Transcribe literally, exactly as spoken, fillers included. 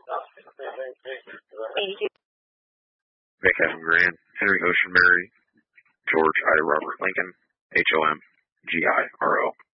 eighty-two. Vic Evan Grant, Henry Ocean Mary, George I. Robert Lincoln, H O M G I R O.